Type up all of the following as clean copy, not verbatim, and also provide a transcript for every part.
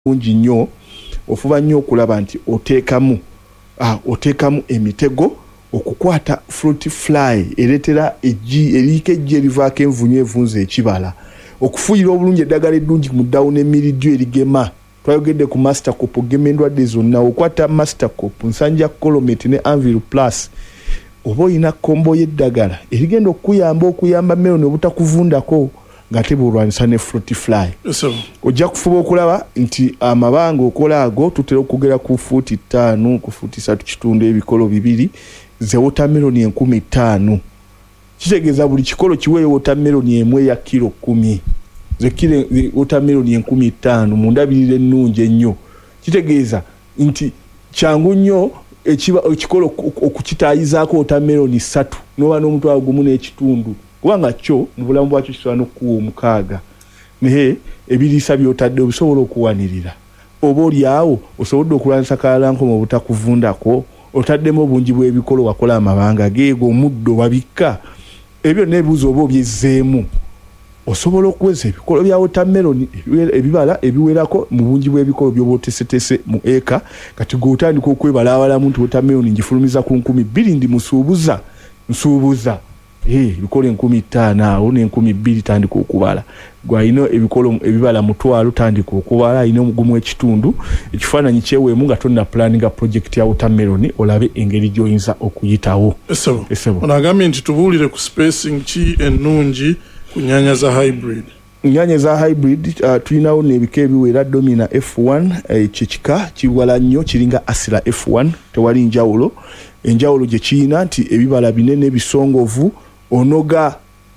bungi nnyo ofuba nnyo okulaba nti oteekamu emitego okukwata fruit fly eretera erika ejji erivaako envunyu evunza ekibala okufuuyira obulungi eddagala eddungi mu ddawuno emiridyo erigema twayogedde ku master cop ogema endwadde zonna okwata master cop nsanja colomate ne anvil plus oba olina kombo y'eddagala erigenda okuyamba meloni obutakuvundako ngate bulwanisa ne fruit fly. Ojja kufuba okulaba nti amabanga okola ago tutera okugera ku fuuti 5 ku fuuti 3 kitundu ebikolo 2 ze watermelon 15,000 kitegeeza buli kikolo kiweeyo watermelon emu ya kilo 10 ze kilo watermelon 15,000 mu ndabirire ennungi ennyo kitegeeza nti kyangu nnyo ekikolo okukitaayizaako watermelon 3 n'oba n'omutwalo gumu n'ekitundu kubanga kyo mu bulamu bwakyo kisobola n'okuwa omukaaga naye ebiriisa by'otadde obisobola okuwanirira oba oli awo osobodde okulwanyisa kalalanko mu butakuvundako otaddemu obungi bw'ebikolo wakola amabanga geego omuddo wabikka ebyo n'ebibuuzo oba obyezzeemu osobola okuweza ebikolo bya watermelon ebibala ebiwerako mu bungi bw'ebikolo by'oba otesetese mu eka kati gw'otandika okwebalabalamu nti watermelon ngifulumiza ku 2,000 ndi nsuubuza ebikolo 15,000 awo ne 2,000 tandika okubala gwalina ebikolo ebibala mutwalo tandika okubala alina omugumu ekitundu ekifaananyi kyeweemu nga tonna planninga project ya watermelon olabe engeri gy'oyinza okuyitawo. Ono agambye nti tubuulire ku spacing ki ennungi ku nnyaanya za hybrid. Nnyaanya za hybrid tulinawo n'ebika ebiwera domina F1 kyekika kiwala nnyo kiringa asira F1 tewali njawulo enjawulo gye kiyina nti ebibala binene bisongovu enoga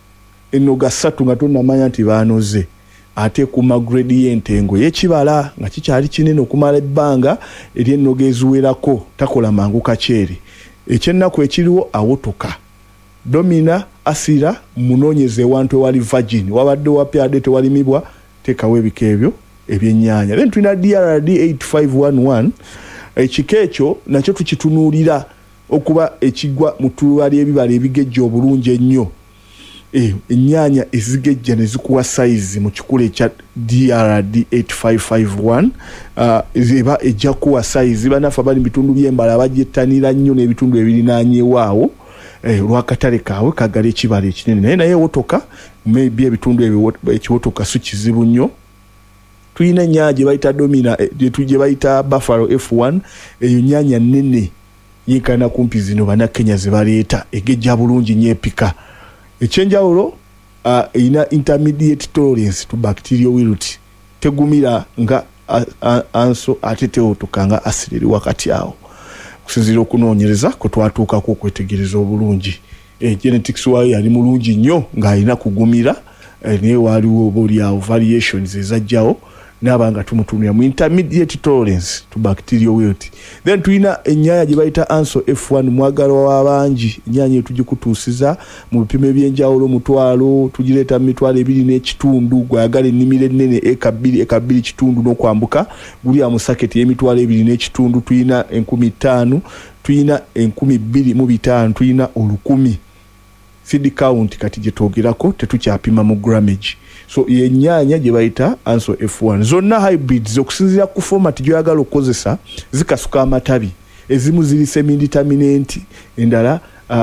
3 nga tonnamanya nti baanoze ate ku magradient engo y'ekibala nga kikyali kinene okumala ebbanga ery'ennoga eziwerako takola mangu kaceeri ekyennaku ekiriwo awotoka domina asira munoonyeze ewantu ewali virgin wabadde wapyadde tewalimibwa teekawo ebika ebyo ebyennyanja then tulina DRD 8511 ekika ekyo nakyo tukitunuulira okuba ekigwa mu ttuluba ly'ebibala ebigejja obulungi ennyo ennyaanya ezigejja ne zikuwa sayizi mu kikula ekya DRD 8551 eba ejja kuwa sayizi bannaffe abali mu bitundu by'embala bagyettanira nnyo n'ebitundu ebirinaanyeewaawo lwakatale kaabwe kagala ekibala ekinene naye wotoka maybe ebitundu ebyo ekiwotoka si kizibu nnyo tulina ennyaanya gye bayita domina gye bayita buffalo F1 eyo nnyaanya nnene yinkana kumpi zino bannakenya ze baleeta egejja bulungi nnyo epika ekyenjawulo erina intermediate tolerance to bacterial wilt tegumira nga anso ate tewotoka nga asiri wakati awo kusinziira okunoonyereza kwe twatuukako okwetegereza obulungi genetics waayo yali mulungi nnyo ng'alina kugumira naye waaliwo oba oliawo variations ezajjawo n'abanga tumutunira mu intermediate tolerance to bacterial wilt. Then tulina ennyaanya gye bayita anso F1 mwagalwa w'abangi ennyaanya etugikutuusiza mu bipimo ebyenjawulo mutwalo tugireeta mu mitwalo 2 n'ekitundu gwayagala ennimiro ennene eka 2 kitundu n'okwambuka gulya mu saketi y'emitwalo 2 n'ekitundu tulina 15,000 tulina 2,500 tulina 1,000 seed count kati gye twogerako tetukyapima mu grammage. So yennyanya gye bayita anso F1 zonna hybrids okusinziira ku format gy'oyagala okukozesa zikasuka amatabi ezimu ziri semi-determinant endala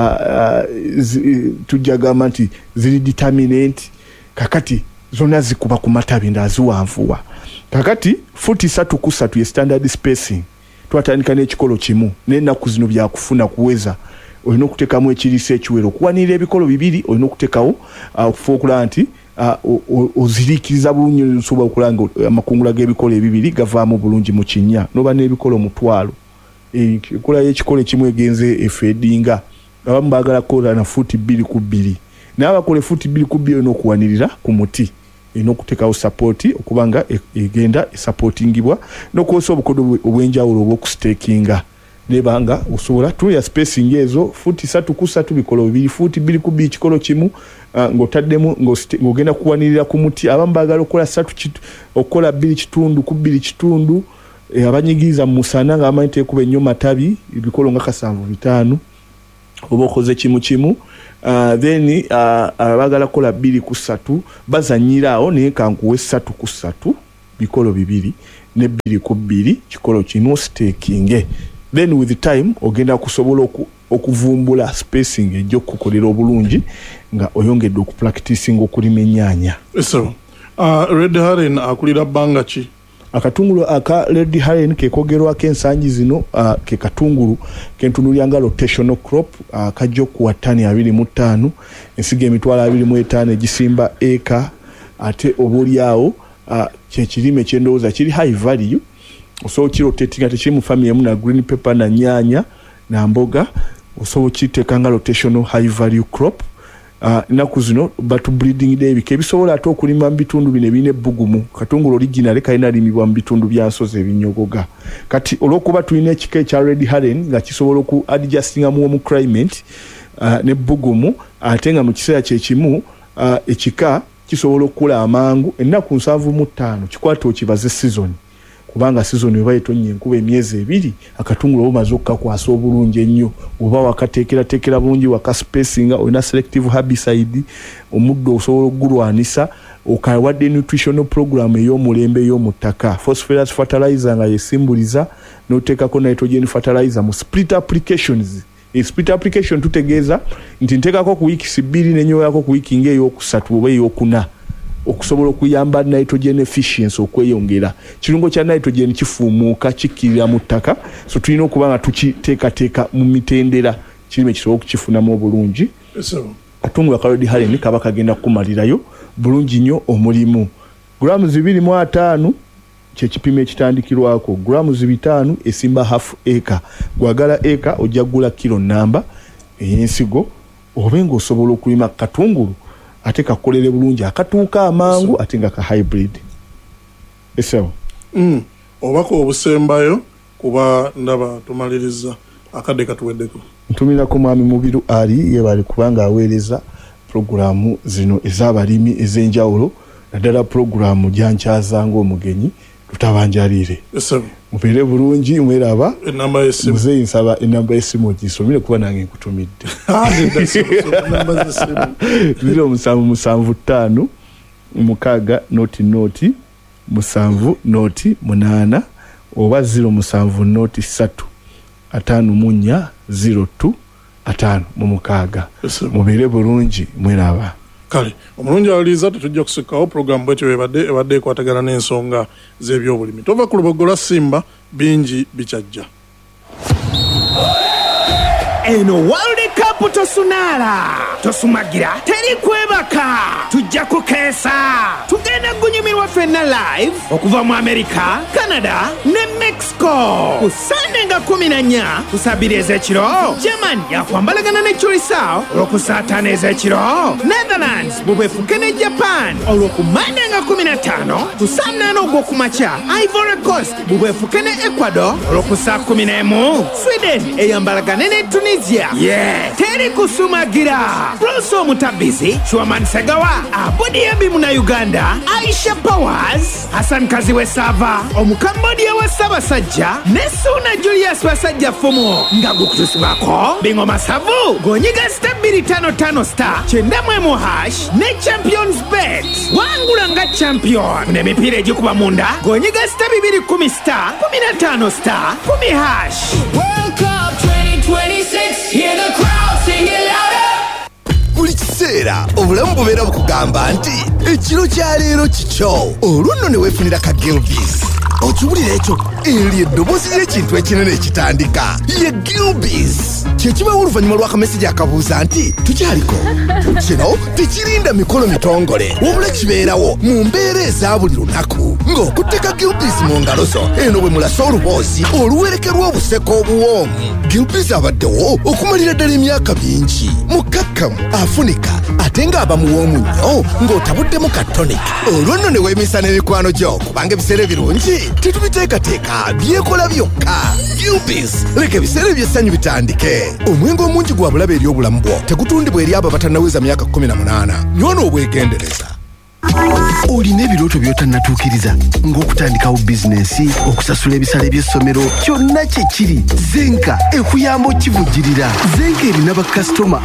tujja gamba nti ziri determinant kakati zonna zikuba ku matabi endala ziwanvuwa kakati futi 3 ye standard spacing twatandika n'ekikolo kimu n'ennaku zino byakufuna kuweza olina okuteekamu ekiriisa ekiwero okuwanirira ebikolo 2 olina okuteekawo okufa okulaba nti oziriikiriza bulungi osobola okulanga amakungula g'ebikolo 2 gavaamu bulungi mu kinnya noba n'ebikolo mutwalo enkola y'ekikolo ekimu egenze efeedinga abamu baagala kukola na futi 2 ku 2 naye abakola futi 2 ku 2 olina okuwanirira ku muti erina okuteekawo sapoti okubanga egenda esapootingibwa n'okukozesa obukodo obw'enjawulo obw'okusteekinga nebanga osobola tuya spacing ezo futi 3 bikolo 2 futi 2 ku 2 kikolo kimu ngotaddemu ngogenda kuwanirira ku muti abamu baagala okukola 3 okukola 2 kitundu ku 2 kitundu abanyigiriza mu musana nga amanyi teekuba ennyo matabi ebikolo nga 7-5 oba okoze kimu then baagala kukola 2 ku 3 bazanyira awo naye kankuwe 3 ku 3 bikolo 2 ne 2 kikolo kino staking. Then with the time ogenda kusobola okuvumbula spacing ejjo kukolera obulungi nga oyongedde okupracticing okulima ennyaanya. So Red Heron akulira bbanga ki? Akatungulu aka Red Heron kekogerwako ensangi zino ke katungulu kentunulyanga rotational crop kajjo kuwa ttani 25 ensigo emitwalo 25 egisimba eka ate obulyawo kyekirime kyendowooza kiri high value osobola kirotatinga tekiri mu family emu na green pepper na nyaanya na mboga osobola kiteekanga rotational high value crop. Naku zino but breeding day bisobola ate okulima mu bitundu bino ebine ebbugumu katungulu original kalina limibwa mu bitundu bya nsozi ebinyogoga kati olwokuba tulina ekika ekya Red Heron nga kisobola oku adjustinga mu climate ne bbugumu ate nga mu kiseera kyekimu ekika kisobola okukula amangu ennaku 75 kikwata okibaze season kubanga season eba etonnya enkuba emyezi 2 akatungulu obumaze okukakwasa obulungi ennyo oba wakateekera bulungi wakaspacing olina selective herbicide omuddo osobola okugulwanisa okawadde nutritional program ey'omulembe ey'omuttaka phosphorus fertilizer nga yesimbuliza n'oteekako nitrogen fertilizer mu split applications. Split application tutegeeza nti nteekako ku weeks 2 nenyoyako ku week ng'ey'okusatu oba ey'okuna okusobola okuyamba nitrogen efficiency okweyongera. Kirungo kya nitrogen kifuumuuka kikkirira mu ttaka so tulina okuba nga tukiteekateeka mu mitendera kirime kisobola okukifunamu obulungi. Katungulu aka Red Heron kaba kagenda kumalirayo bulungi nnyo omulimu. Grams 2.5 kyekipimo ekitandikirwako grams 5 esimba half acre gwagala acre ojja kugula kilo namba ey'ensigo obenga osobola okulima katungulu ate kakolere bulungi akatuuka amangu ate nga ka hybrid. Esawa obako obusembayo kuba ndaba tumaliriza akadde katuweddeko. Ntumirako mwami Mubiru ali yebali kubanga aweereza programu zino ez'abalimi ez'enjawulo naddala programu gyankyazanga omugenyi tutabanjalire. Mupere bulungi mweraba muzeyi nsaba enamba y'essimu ogisomere kuba nange nkutumidde. 0775 mukaaga noti 7 oba 0703 5 mu mukaaga. Mubere bulungi mweraba. Kale omulungi aliza tetujja kusikawo program bwetyo ebadde ekwatagana n'ensonga z'ebyobulimi. Tova ku lubogola Simba bingi bikyajja. Eno World Cup tosumagira teri kwebaka tujja kukeesa tugenda kunyumirwa ffenna live okuva mu America, Canada ne Mexico ku Sunday nga 14 kusabira ez'ekiro. Germany yakwambalagana ne Curacao olw'okusaataana ez'ekiro. Netherlands bubwefuke ne Japan olw'okumanda nga 15 ku Sunday ogw'okumakya. Ivory Coast bubwefuke ne Ecuador olw'okusaa 11. Sweden eyambalagane ne Tunisia. Teri kusumagira. Bruce Omutabizi, Chwaman Segawa, Abudi Abimu na Uganda, Aisha Powers, Hassan Kaziwe Sava, Omukambodia wa Sabasajja, Nesuna Julius Wasajja Fumo, Ngagu Kutusibako, Bingo Masavu, Gonyiga Star 255 Star, Chendamwe Hash, Ne Champions Bet, Wangulanga Champion, Nemipire Jukuba Munda, Gonyiga Star 210 Star, 15 Star, 10 Hash. World Cup 2026, hear the crowd sing it louder. Buli kiseera obulamu bubeera bukugamba nti ekiro kya leero kikyo olunno ne weefunira ka Gilbis okiwulira ekyo eryo eddoboozi ly'ekintu ekinene ekitandika ye Gilbis kyekibawo oluvannyuma lw'akamesejja akabuuza nti tukyaliko kino tekirinda mikolo mitongole wabula kibeerawo mu mbeera eza buli lunaku ng'okutteka Gilbis mu ngalo zo eno bwe mulasa oluboozi oluwerekerwa obuseko obuwoomu. Gilbis abaddewo okumalira ddala emyaka mingi mukkakkamu afunika ate ng'aba muwoomu nnyo ng'otabuddemu ka tonic. Olwo nno ne weemisa n'emikwano gyo kubanga ebiseera ebirungi tetubiteekateeka byekola byokka. Gilbis leka ebiseera eby'essanyu bitandike. Omwenge omungi gwa bulabe eri obulamu bwo tegutundibwa eri abo abatannaweza myaka 18. nywona obwegendereza. Olina ebirooto by'otannatuukiriza ng'okutandikawo bizinensi, okusasula ebisale by'essomero, kyonna kye kiri Zenka ekuyamba okivujjirira. Zenka erina bakasitoma